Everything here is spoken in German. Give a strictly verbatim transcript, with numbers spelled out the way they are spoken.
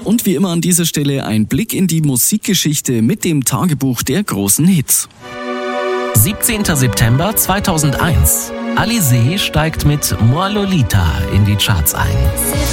Und wie immer an dieser Stelle ein Blick in die Musikgeschichte mit dem Tagebuch der großen Hits. siebzehnter September zweitausendeins. Alizée steigt mit Moi Lolita in die Charts ein.